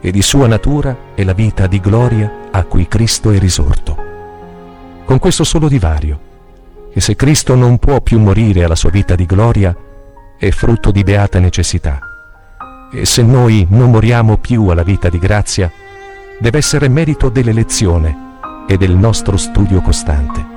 e di sua natura è la vita di gloria a cui Cristo è risorto. Con questo solo divario, che se Cristo non può più morire alla sua vita di gloria, è frutto di beata necessità, e se noi non moriamo più alla vita di grazia, deve essere merito dell'elezione e del nostro studio costante.